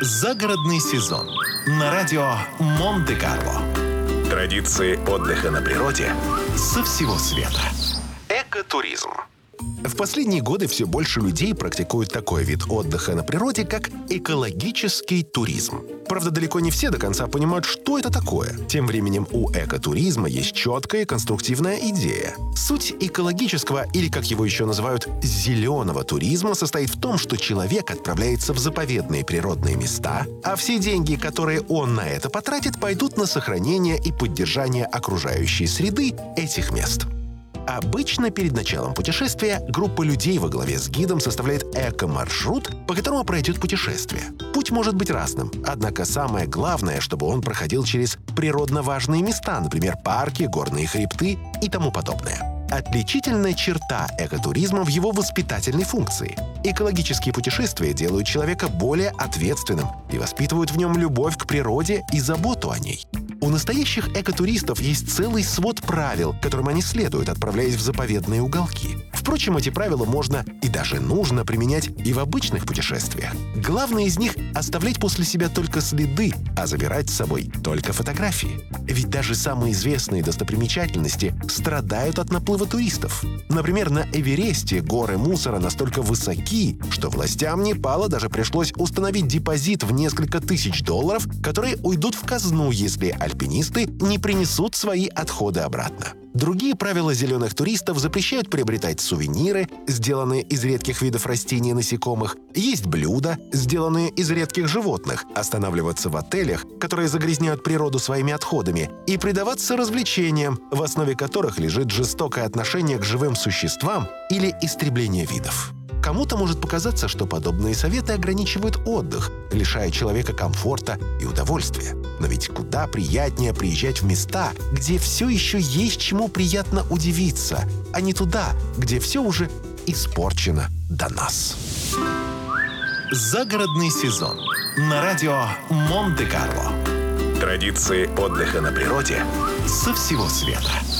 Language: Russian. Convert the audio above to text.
Загородный сезон на радио Монте-Карло. Традиции отдыха на природе со всего света. Экотуризм. В последние годы все больше людей практикуют такой вид отдыха на природе, как экологический туризм. Правда, далеко не все до конца понимают, что это такое. Тем временем у экотуризма есть четкая и конструктивная идея. Суть экологического, или как его еще называют, зеленого туризма, состоит в том, что человек отправляется в заповедные природные места, а все деньги, которые он на это потратит, пойдут на сохранение и поддержание окружающей среды этих мест. Обычно перед началом путешествия группа людей во главе с гидом составляет эко-маршрут, по которому пройдет путешествие. Путь может быть разным, однако самое главное, чтобы он проходил через природно важные места, например, парки, горные хребты и тому подобное. Отличительная черта экотуризма в его воспитательной функции. Экологические путешествия делают человека более ответственным и воспитывают в нем любовь к природе и заботу о ней. У настоящих экотуристов есть целый свод правил, которым они следуют, отправляясь в заповедные уголки. Впрочем, эти правила можно и даже нужно применять и в обычных путешествиях. Главное из них — оставлять после себя только следы, а забирать с собой только фотографии. Ведь даже самые известные достопримечательности страдают от наплыва туристов. Например, на Эвересте горы мусора настолько высоки, что властям Непала даже пришлось установить депозит в несколько тысяч долларов, которые уйдут в казну, если альпинисты не принесут свои отходы обратно. Другие правила зеленых туристов запрещают приобретать сувениры, сделанные из редких видов растений и насекомых, есть блюда, сделанные из редких животных, останавливаться в отелях, которые загрязняют природу своими отходами, и предаваться развлечениям, в основе которых лежит жестокое отношение к живым существам или истребление видов. Кому-то может показаться, что подобные советы ограничивают отдых, лишая человека комфорта и удовольствия. Но ведь куда приятнее приезжать в места, где все еще есть чему приятно удивиться, а не туда, где все уже испорчено до нас. Загородный сезон на радио Монте-Карло. Традиции отдыха на природе со всего света.